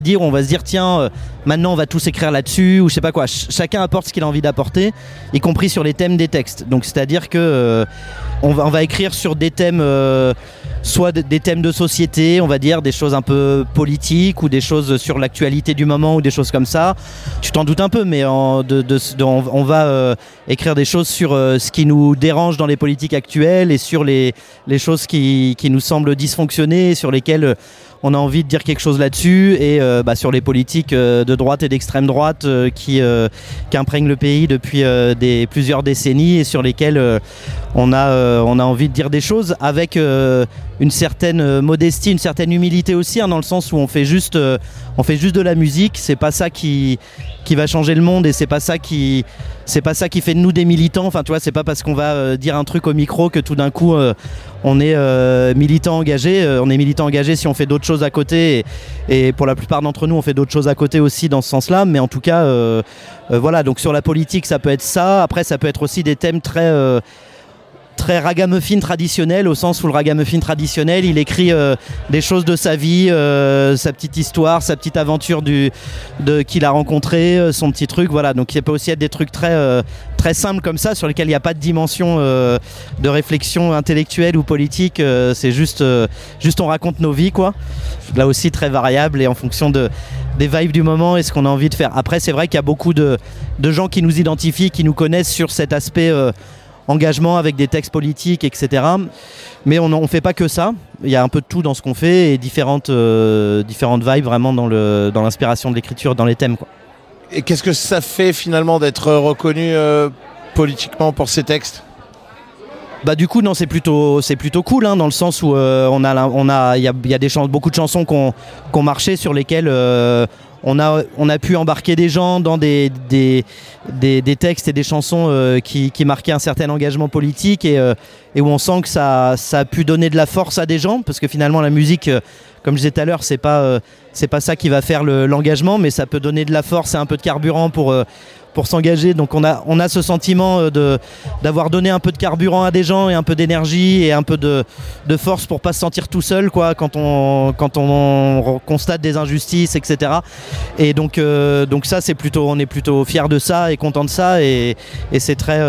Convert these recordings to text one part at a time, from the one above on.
dire, on va se dire tiens, maintenant on va tous écrire là-dessus ou je sais pas quoi. Chacun apporte ce qu'il a envie d'apporter, y compris sur les thèmes des textes. Donc c'est-à-dire que on va écrire sur des thèmes, soit des thèmes de société, on va dire des choses un peu politiques ou des choses sur l'actualité du moment ou des choses comme ça. Tu t'en doutes un peu, mais on va écrire des choses sur ce qui nous dérange dans les politiques actuelles et sur les choses qui nous semblent dysfonctionner, sur lesquelles on a envie de dire quelque chose là-dessus, et sur les politiques de droite et d'extrême droite qui imprègnent le pays depuis plusieurs décennies et sur lesquelles on a envie de dire des choses avec une certaine modestie, une certaine humilité aussi, dans le sens où on fait juste de la musique. C'est pas ça qui va changer le monde, et c'est pas ça qui fait de nous des militants. Enfin, tu vois, c'est pas parce qu'on va dire un truc au micro que tout d'un coup on est militant engagé. On est militant engagé si on fait d'autres choses à côté, et pour la plupart d'entre nous on fait d'autres choses à côté aussi dans ce sens-là. Mais en tout cas, voilà. Donc sur la politique, ça peut être ça. Après, ça peut être aussi des thèmes très ragamuffin traditionnel, au sens où le ragamuffin traditionnel, il écrit des choses de sa vie, sa petite histoire, sa petite aventure qu'il a rencontré, son petit truc, voilà. Donc il peut aussi être des trucs très simples comme ça, sur lesquels il n'y a pas de dimension de réflexion intellectuelle ou politique. C'est juste on raconte nos vies, quoi. Là aussi très variable et en fonction des vibes du moment et ce qu'on a envie de faire. Après, c'est vrai qu'il y a beaucoup de gens qui nous identifient, qui nous connaissent sur cet aspect engagement avec des textes politiques, etc. Mais on ne fait pas que ça. Il y a un peu de tout dans ce qu'on fait et différentes vibes vraiment dans l'inspiration de l'écriture, dans les thèmes, quoi. Et qu'est-ce que ça fait finalement d'être reconnu politiquement pour ces textes ? Bah du coup non, c'est plutôt cool, dans le sens où il y a beaucoup de chansons qui ont marché, sur lesquelles on a pu embarquer des gens dans des textes et des chansons qui marquaient un certain engagement politique, et où on sent que ça a pu donner de la force à des gens, parce que finalement la musique, comme je disais tout à l'heure, c'est pas ça qui va faire l'engagement, mais ça peut donner de la force et un peu de carburant pour s'engager. Donc on a ce sentiment d'avoir donné un peu de carburant à des gens et un peu d'énergie et un peu de force pour pas se sentir tout seul, quoi, quand on constate des injustices, etc. Et donc ça, on est plutôt fiers de ça et contents de ça, et c'est très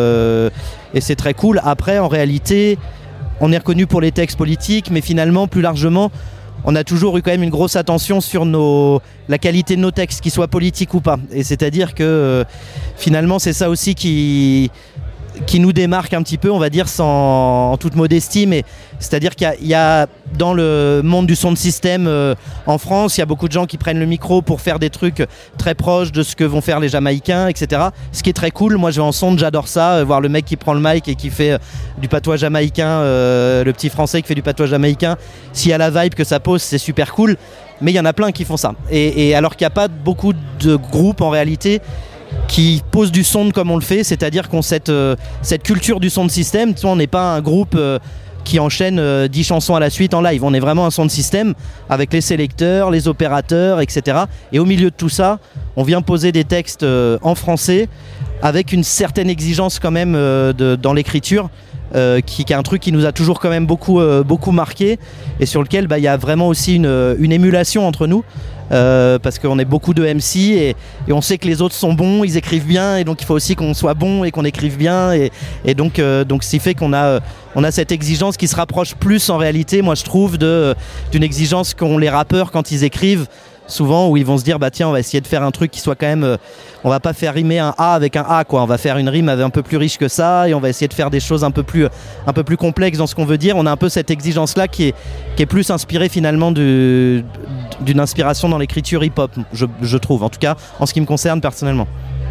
cool. Après, en réalité, on est reconnu pour les textes politiques, mais finalement, plus largement, on a toujours eu quand même une grosse attention sur la qualité de nos textes, qu'ils soient politiques ou pas. Et c'est-à-dire que finalement, c'est ça aussi qui nous démarque un petit peu, on va dire, en toute modestie. Mais c'est-à-dire qu'il y a dans le monde du son de système en France, il y a beaucoup de gens qui prennent le micro pour faire des trucs très proches de ce que vont faire les Jamaïcains, etc. Ce qui est très cool. Moi, je vais en sonde, j'adore ça, voir le mec qui prend le mic et qui fait du patois jamaïcain, le petit français qui fait du patois jamaïcain. S'il y a la vibe que ça pose, c'est super cool. Mais il y en a plein qui font ça. Et alors qu'il n'y a pas beaucoup de groupes en réalité qui posent du son comme on le fait, c'est-à-dire qu'on cette culture du son de système. On n'est pas un groupe qui enchaîne 10 chansons à la suite en live. On est vraiment un son de système avec les sélecteurs, les opérateurs, etc. Et au milieu de tout ça, on vient poser des textes en français avec une certaine exigence quand même dans l'écriture, qui est un truc qui nous a toujours quand même beaucoup marqué, et sur lequel il y a vraiment aussi une émulation entre nous. Parce qu'on est beaucoup de MC et on sait que les autres sont bons, ils écrivent bien, et donc il faut aussi qu'on soit bon et qu'on écrive bien, et donc ce qui fait qu'on a cette exigence qui se rapproche plus en réalité, moi je trouve, d'une exigence qu'ont les rappeurs quand ils écrivent souvent, où ils vont se dire tiens, on va essayer de faire un truc qui soit quand même, on va pas faire rimer un A avec un A, quoi. On va faire une rime un peu plus riche que ça, et on va essayer de faire des choses un peu plus complexes dans ce qu'on veut dire. On a un peu cette exigence là qui est plus inspirée finalement d'une inspiration dans l'écriture hip-hop, je trouve, en tout cas en ce qui me concerne personnellement.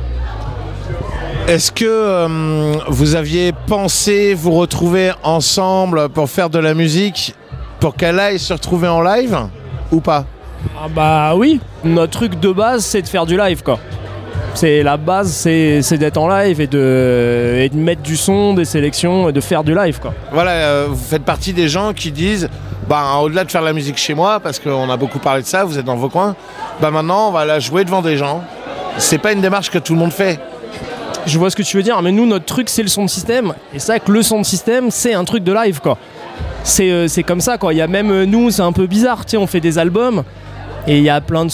Est-ce que vous aviez pensé vous retrouver ensemble pour faire de la musique, pour qu'elle aille se retrouver en live ou pas ? Ah bah oui, notre truc de base c'est de faire du live, quoi. C'est la base, c'est d'être en live et de mettre du son, des sélections et de faire du live, quoi. Voilà, vous faites partie des gens qui disent au-delà de faire la musique chez moi, parce qu'on a beaucoup parlé de ça, vous êtes dans vos coins, maintenant on va la jouer devant des gens. C'est pas une démarche que tout le monde fait. Je vois ce que tu veux dire, mais nous notre truc c'est le son de système, et c'est vrai que le son de système c'est un truc de live, quoi. C'est comme ça, quoi. Il y a même nous, c'est un peu bizarre, tu sais, on fait des albums et il y a plein de